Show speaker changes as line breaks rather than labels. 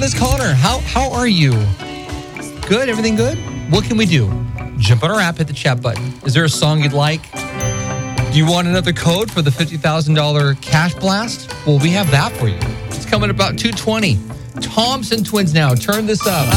Miss Connor. How are you? Good? Everything good? What can we do? Jump on our app, hit the chat button. Is there a song you'd like? Do you want another code for the $50,000 cash blast? Well, we have that for you. It's coming about 2:20. Thompson Twins now. Turn this up.